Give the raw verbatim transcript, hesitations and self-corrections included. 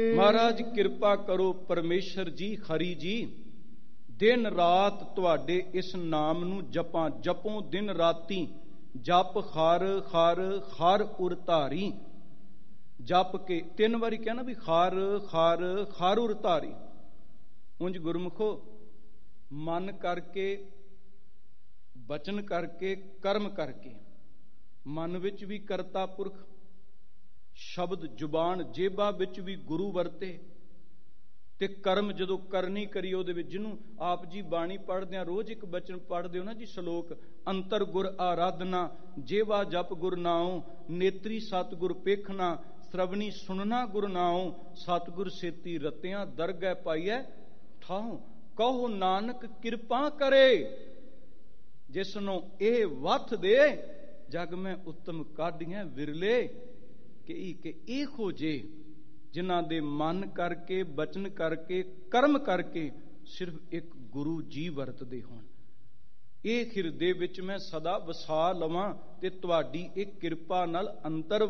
ਮਹਾਰਾਜ ਕਿਰਪਾ ਕਰੋ ਪਰਮੇਸ਼ਰ ਜੀ, ਹਰੀ ਜੀ, ਦਿਨ ਰਾਤ ਤੁਹਾਡੇ ਇਸ ਨਾਮ ਨੂੰ ਜਪਾਂ। ਜਪੋ ਦਿਨ ਰਾਤੀ, ਜਪ ਹਰ ਹਰ ਹਰ ਉਰ ਧਾਰੀ। ਜਪ ਕੇ ਤਿੰਨ ਵਾਰੀ ਕਹਿਣਾ ਵੀ ਹਰ ਹਰ ਹਰ ਉਰ ਧਾਰੀ। ਉਂਝ ਗੁਰਮੁਖੋ ਮਨ ਕਰਕੇ, ਬਚਨ ਕਰਕੇ, ਕਰਮ ਕਰਕੇ। ਮਨ ਵਿੱਚ ਵੀ ਕਰਤਾ ਪੁਰਖ, ਸ਼ਬਦ ਜ਼ੁਬਾਨ ਜੇਬਾ ਵਿੱਚ ਵੀ ਗੁਰੂ ਵਰਤੇ, ਤੇ ਕਰਮ ਜਦੋਂ ਕਰਨੀ ਕਰੀ ਉਹਦੇ ਵਿੱਚ, ਜਿਹਨੂੰ ਆਪ ਜੀ ਬਾਣੀ ਪੜ੍ਹਦੇ ਆ, ਰੋਜ਼ ਇੱਕ ਬਚਨ ਪੜ੍ਹਦੇ ਹੋ ਨਾ ਜੀ ਸ਼ਲੋਕ, ਅੰਤਰ ਗੁਰ ਆਰਾਧਨਾ, ਜੇਵਾ ਜਪ ਗੁਰ ਨਾਉ, ਨੇਤਰੀ ਸਤਿਗੁਰ ਪੇਖਣਾ, ਸ਼ਰਵਣੀ ਸੁਣਨਾ ਗੁਰ ਨਾਉ, ਸਤਿਗੁਰ ਸੇਤੀ ਰਤਿਆਂ, ਦਰਗਹਿ ਪਾਈਐ ਠਾਉ। ਕਹੋ ਨਾਨਕ ਕਿਰਪਾ ਕਰੇ, ਜਿਸਨੂੰ ਇਹ ਵੱਥ ਦੇ, ਜਗ ਮੈਂ ਉੱਤਮ ਕਾਢੀਆਂ ਵਿਰਲੇ ਕਈ। ਕਿ ਇਹੋ ਜੇ ਜਿਨ੍ਹਾਂ ਦੇ ਮਨ ਕਰਕੇ, ਬਚਨ ਕਰਕੇ, ਕਰਮ ਕਰਕੇ ਸਿਰਫ ਇੱਕ ਗੁਰੂ ਜੀ ਵਰਤਦੇ ਹੋਣ, ਇਹ ਹਿਰਦੇ ਵਿੱਚ ਮੈਂ ਸਦਾ ਵਸਾ ਲਵਾਂ, ਤੇ ਤੁਹਾਡੀ ਇਹ ਕਿਰਪਾ ਨਾਲ ਅੰਤਰ